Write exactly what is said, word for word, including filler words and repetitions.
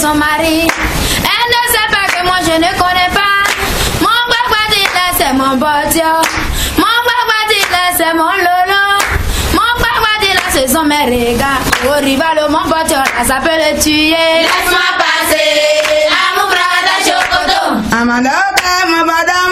son mari. Elle ne sait pas que moi je ne connais pas. Mon Guaguadile c'est mon bodio. Mon Guaguadile c'est mon lolo. Mon Guaguadile c'est son méréga. Au rival mon bodio là ça peut le tuer. Laisse-moi passer à mon bras de chocoto. Amanda, ma madame.